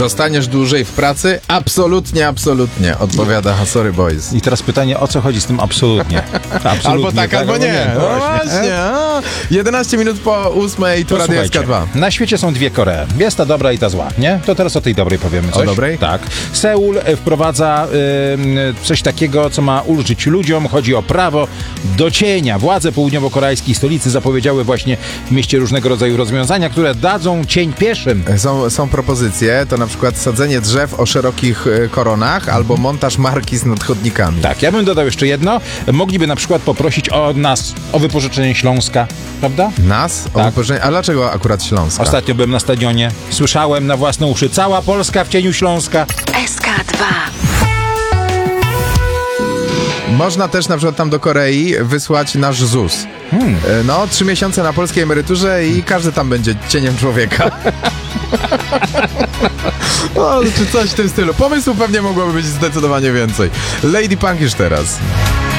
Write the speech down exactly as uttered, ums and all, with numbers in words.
Zostaniesz dłużej w pracy? Absolutnie, absolutnie, odpowiada Sorry Boys. I teraz pytanie, o co chodzi z tym absolutnie? absolutnie Albo tak, albo nie. nie. No właśnie. A, jedenaście minut po ósmej to Radio S K dwa. Na świecie są dwie Koree. Jest ta dobra i ta zła, nie? To teraz o tej dobrej powiemy coś. O dobrej? Tak. Seul wprowadza y, coś takiego, co ma ulżyć ludziom. Chodzi o prawo do cienia. Władze południowo-koreańskiej stolicy zapowiedziały właśnie w mieście różnego rodzaju rozwiązania, które dadzą cień pieszym. Są, są propozycje, to na przykład sadzenie drzew o szerokich koronach albo montaż markiz nad chodnikami. Tak, ja bym dodał jeszcze jedno. Mogliby na przykład poprosić o nas o wypożyczenie Śląska, prawda? Nas? O tak. wypożyczenie? A dlaczego akurat Śląska? Ostatnio byłem na stadionie. Słyszałem na własne uszy. Cała Polska w cieniu Śląska. S K dwa. Można też na przykład tam do Korei wysłać nasz Z U S. Hmm. No, trzy miesiące na polskiej emeryturze i każdy tam będzie cieniem człowieka. No, czy coś w tym stylu. Pomysłów pewnie mogłoby być zdecydowanie więcej. Lady Punk już teraz.